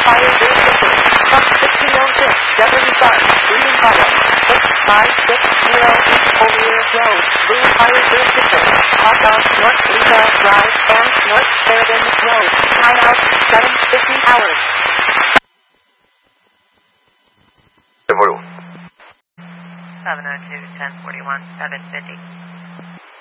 fire jurisdiction. Truck 1606, Jefferson Sun, Green Fire. 6560 East Collier Road, Blue Fire jurisdiction. Hot dog, North Lisa Drive, and North Sheridan Road. Timeout, 7:50 hours. Evolú. 702, 1041, 750.